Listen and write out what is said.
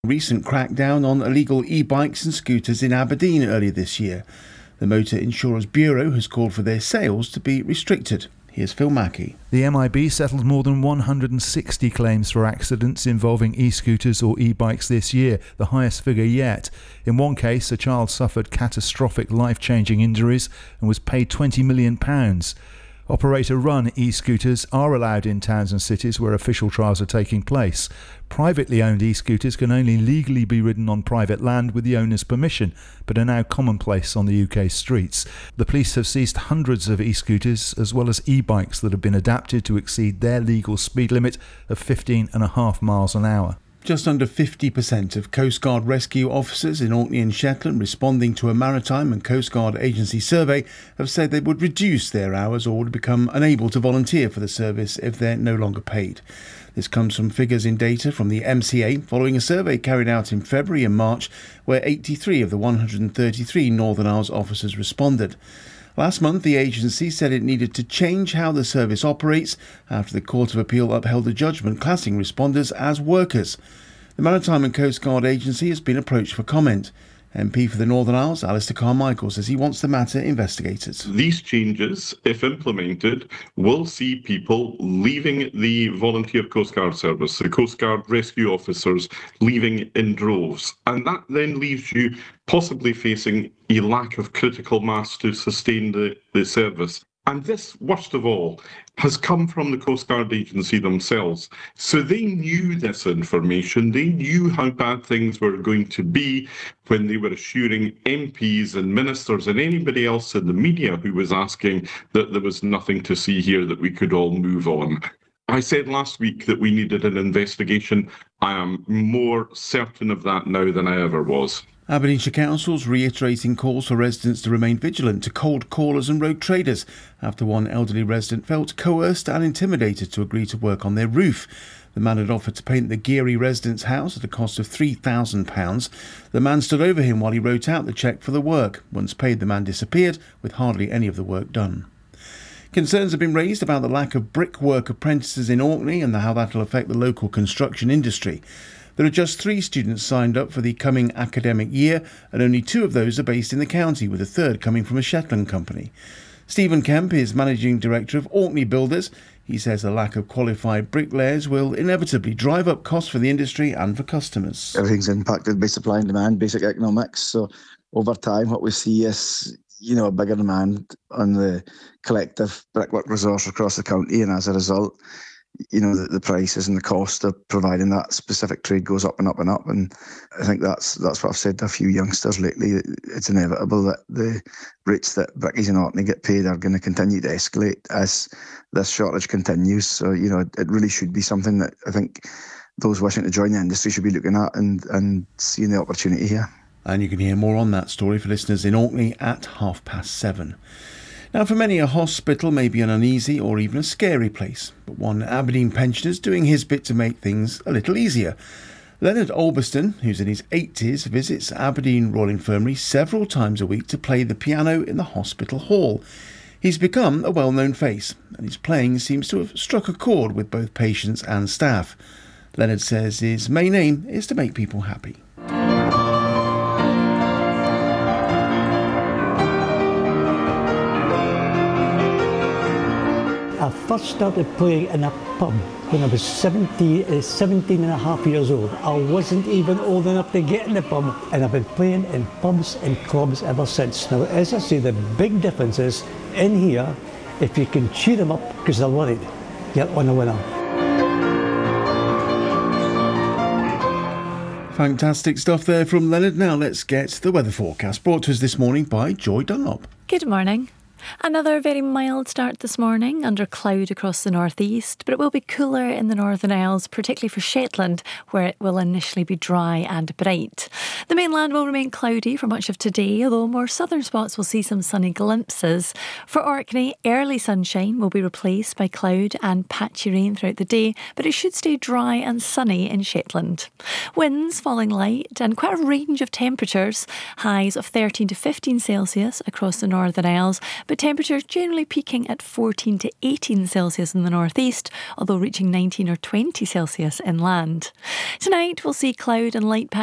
Recent crackdown on illegal e-bikes and scooters in Aberdeen earlier this year. The Motor Insurers Bureau has called for their sales to be restricted. Here's Phil Mackey. The MIB settled more than 160 claims for accidents involving e-scooters or e-bikes this year, the highest figure yet. In one case, a child suffered catastrophic life-changing injuries and was paid £20 million. Operator-run e-scooters are allowed in towns and cities where official trials are taking place. Privately owned e-scooters can only legally be ridden on private land with the owner's permission, but are now commonplace on the UK streets. The police have seized hundreds of e-scooters as well as e-bikes that have been adapted to exceed their legal speed limit of 15.5 miles an hour. Just under 50% of Coast Guard rescue officers in Orkney and Shetland responding to a Maritime and Coast Guard Agency survey have said they would reduce their hours or would become unable to volunteer for the service if they're no longer paid. This comes from figures in data from the MCA following a survey carried out in February and March where 83 of the 133 Northern Isles officers responded. Last month, the agency said it needed to change how the service operates after the Court of Appeal upheld a judgment classing responders as workers. The Maritime and Coast Guard Agency has been approached for comment. MP for the Northern Isles, Alistair Carmichael, says he wants the matter investigated. These changes, if implemented, will see people leaving the Volunteer Coast Guard Service, the Coast Guard rescue officers leaving in droves. And that then leaves you possibly facing a lack of critical mass to sustain the service. And this, worst of all, has come from the Coast Guard Agency themselves. So they knew this information. They knew how bad things were going to be when they were assuring MPs and ministers and anybody else in the media who was asking that there was nothing to see here, that we could all move on. I said last week that we needed an investigation. I am more certain of that now than I ever was. Aberdeenshire Council's reiterating calls for residents to remain vigilant to cold callers and rogue traders after one elderly resident felt coerced and intimidated to agree to work on their roof. The man had offered to paint the Geary resident's house at a cost of £3,000. The man stood over him while he wrote out the cheque for the work. Once paid, the man disappeared with hardly any of the work done. Concerns have been raised about the lack of brickwork apprentices in Orkney and how that will affect the local construction industry. There are just 3 students signed up for the coming academic year, and only 2 of those are based in the county, with a third coming from a Shetland company. Stephen Kemp is Managing Director of Orkney Builders. He says the lack of qualified bricklayers will inevitably drive up costs for the industry and for customers. Everything's impacted by supply and demand, basic economics. So over time, what we see is, a bigger demand on the collective brickwork resource across the county, and as a result, the prices and the cost of providing that specific trade goes up and up and up. And I think that's what I've said to a few youngsters lately. It's inevitable that the rates that brickies in Orkney get paid are going to continue to escalate as this shortage continues. So, it really should be something that I think those wishing to join the industry should be looking at and seeing the opportunity here. And you can hear more on that story for listeners in Orkney at 7:30. Now, for many, a hospital may be an uneasy or even a scary place, but one Aberdeen pensioner's doing his bit to make things a little easier. Leonard Olberston, who's in his 80s, visits Aberdeen Royal Infirmary several times a week to play the piano in the hospital hall. He's become a well-known face, and his playing seems to have struck a chord with both patients and staff. Leonard says his main aim is to make people happy. I first started playing in a pub when I was 17 and a half years old. I wasn't even old enough to get in the pub, and I've been playing in pubs and clubs ever since. Now, as I say, the big difference is, in here, if you can cheer them up because they're worried, you're on a winner. Fantastic stuff there from Leonard. Now let's get the weather forecast, brought to us this morning by Joy Dunlop. Good morning. Another very mild start this morning under cloud across the northeast, but it will be cooler in the Northern Isles, particularly for Shetland, where it will initially be dry and bright. The mainland will remain cloudy for much of today, although more southern spots will see some sunny glimpses. For Orkney, early sunshine will be replaced by cloud and patchy rain throughout the day, but it should stay dry and sunny in Shetland. Winds falling light and quite a range of temperatures, highs of 13 to 15 Celsius across the Northern Isles, but temperatures generally peaking at 14 to 18 Celsius in the northeast, although reaching 19 or 20 Celsius inland. Tonight we'll see cloud and light patches